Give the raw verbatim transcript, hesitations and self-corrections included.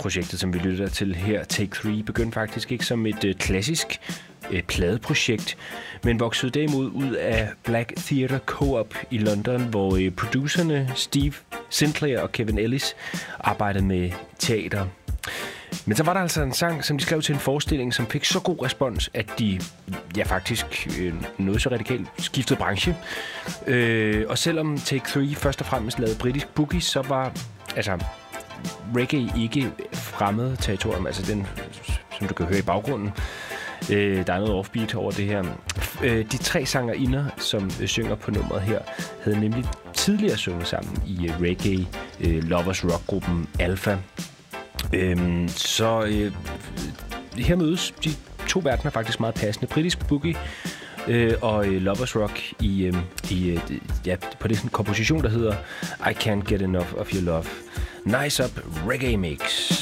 projektet, som vi lytter til her, Take Three, begyndte faktisk ikke som et øh, klassisk øh, pladeprojekt, men voksede derimod ud af Black Theatre Co-op i London, hvor øh, producerne Steve Sinclair og Kevin Ellis arbejdede med teater. Men så var der altså en sang, som de skrev til en forestilling, som fik så god respons, at de ja, faktisk øh, noget så radikalt skiftede branche. Øh, og selvom Take Three først og fremmest lavede britisk boogie, så var altså reggae ikke fremmed territorium, altså den, som du kan høre i baggrunden. Øh, der er noget offbeat over det her. Øh, de tre sangerinder, som øh, synger på nummeret her, havde nemlig tidligere sunget sammen i øh, reggae øh, lovers rock-gruppen Alpha. Øhm, så øh, her mødes de to verdener faktisk meget passende. Britisk boogie øh, og øh, lovers rock i, øh, i øh, ja, på det sådan en komposition, der hedder I Can't Get Enough of Your Love. Nice Up Reggae Mix.